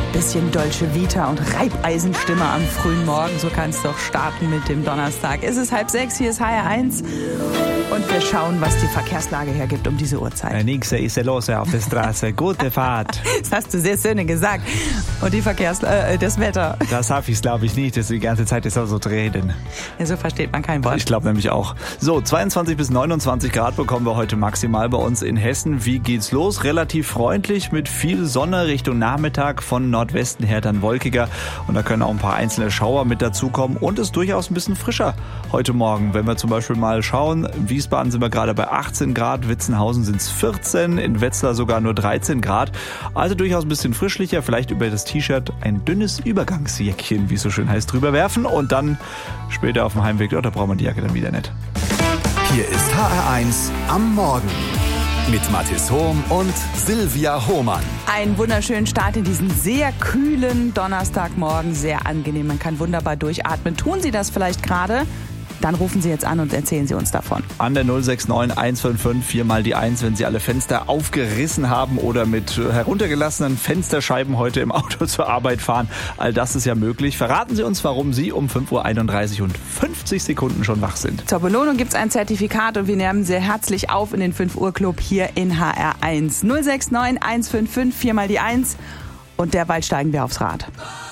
Bisschen Dolce Vita und Reibeisenstimme am frühen Morgen. So kann es doch starten mit dem Donnerstag. Es ist 5:30, hier ist HR1. Und wir schauen, was die Verkehrslage hergibt um diese Uhrzeit. Nichts ist los auf der Straße. Gute Fahrt. Das hast du sehr schön gesagt. Und die das Wetter. Das habe ich, glaube ich, nicht, dass die ganze Zeit so zu reden. Ja, so versteht man kein Wort. Ich glaube nämlich auch. So, 22 bis 29 Grad bekommen wir heute maximal bei uns in Hessen. Wie geht's los? Relativ freundlich mit viel Sonne Richtung Nachmittag. Von Nordwesten her dann wolkiger. Und da können auch ein paar einzelne Schauer mit dazukommen. Und es ist durchaus ein bisschen frischer heute Morgen. Wenn wir zum Beispiel mal schauen, Wiesbaden sind wir gerade bei 18 Grad, Witzenhausen sind es 14, in Wetzlar sogar nur 13 Grad. Also durchaus ein bisschen frischlicher, vielleicht über das T-Shirt ein dünnes Übergangsjäckchen, wie es so schön heißt, drüber werfen und dann später auf dem Heimweg, da braucht man die Jacke dann wieder nicht. Hier ist HR1 am Morgen mit Mathis Hohm und Silvia Hohmann. Einen wunderschönen Start in diesen sehr kühlen Donnerstagmorgen, sehr angenehm. Man kann wunderbar durchatmen. Tun Sie das vielleicht gerade? Dann rufen Sie jetzt an und erzählen Sie uns davon. An der 069 155 4 mal die 1, wenn Sie alle Fenster aufgerissen haben oder mit heruntergelassenen Fensterscheiben heute im Auto zur Arbeit fahren. All das ist ja möglich. Verraten Sie uns, warum Sie um 5:31 und 50 Sekunden schon wach sind. Zur Belohnung gibt es ein Zertifikat und wir nehmen sehr herzlich auf in den 5 Uhr Club hier in HR1. 069 155 4 mal die 1 und derweil steigen wir aufs Rad.